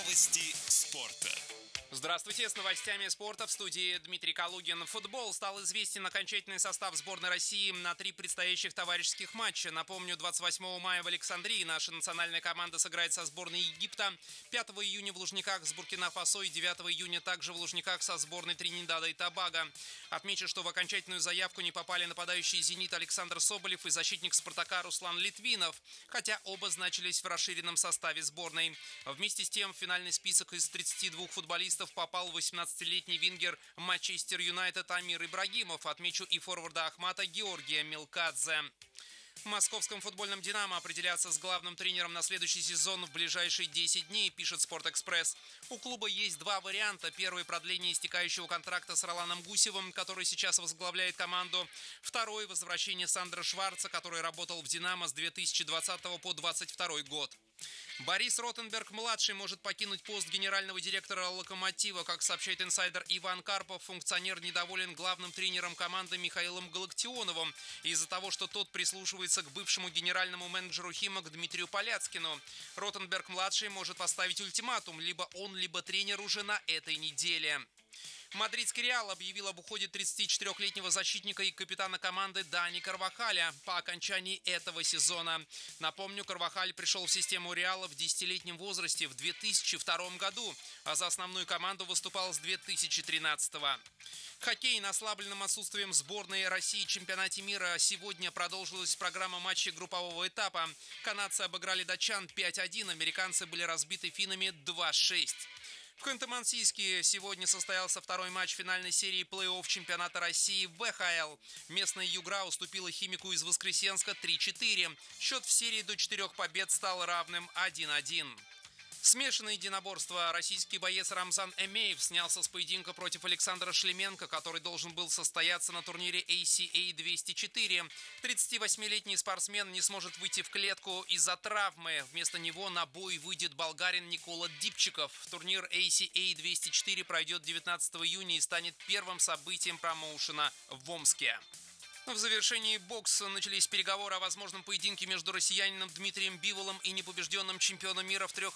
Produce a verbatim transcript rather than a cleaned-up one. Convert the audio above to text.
Новости спорта. Здравствуйте, с новостями спорта в студии Дмитрий Калугин. Футбол стал известен окончательный состав сборной России на три предстоящих товарищеских матча. Напомню, двадцать восьмого мая в Александрии наша национальная команда сыграет со сборной Египта, пятого июня в Лужниках с Буркина-Фасо и девятого июня также в Лужниках со сборной Тринидада и Тобаго. Отмечу, что в окончательную заявку не попали нападающий «Зенит» Александр Соболев и защитник «Спартака» Руслан Литвинов, хотя оба значились в расширенном составе сборной. Вместе с тем в финальный список из тридцати двух футболистов попал восемнадцатилетний вингер Манчестер Юнайтед Амир Ибрагимов. Отмечу и форварда Ахмата Георгия Милкадзе. В московском футбольном «Динамо» определятся с главным тренером на следующий сезон в ближайшие десять дней, пишет «Спортэкспресс». У клуба есть два варианта. Первый – продление истекающего контракта с Роланом Гусевым, который сейчас возглавляет команду. Второй – возвращение Сандра Шварца, который работал в «Динамо» с две тысячи двадцатого по двадцать второй год. Борис Ротенберг-младший может покинуть пост генерального директора «Локомотива». Как сообщает инсайдер Иван Карпов, функционер недоволен главным тренером команды Михаилом Галактионовым из-за того, что тот прислушивается к бывшему генеральному менеджеру «Химок» Дмитрию Поляцкину. Ротенберг-младший может поставить ультиматум: либо он, либо тренер уже на этой неделе. Мадридский «Реал» объявил об уходе тридцатичетырёхлетнего защитника и капитана команды Дани Карвахаля по окончании этого сезона. Напомню, Карвахаль пришел в систему «Реала» в десятилетнем возрасте в две тысячи втором году, а за основную команду выступал с две тысячи тринадцатого. Хоккей. Ослабленным отсутствием сборной России в чемпионате мира сегодня продолжилась программа матчей группового этапа. Канадцы обыграли датчан пять один, американцы были разбиты финнами два шесть. В Ханты-Мансийске сегодня состоялся второй матч финальной серии плей-офф чемпионата России в вэ ха эл. Местная «Югра» уступила «Химику» из Воскресенска три четыре. Счет в серии до четырех побед стал равным один один. Смешанное единоборство. Российский боец Рамзан Эмеев снялся с поединка против Александра Шлеменко, который должен был состояться на турнире эй си эй двести четыре. тридцативосьмилетний спортсмен не сможет выйти в клетку из-за травмы. Вместо него на бой выйдет болгарин Никола Дипчиков. Турнир эй си эй двести четыре пройдет девятнадцатого июня и станет первым событием промоушена в Омске. В завершении бокса начались переговоры о возможном поединке между россиянином Дмитрием Биволом и непобежденным чемпионом мира в трех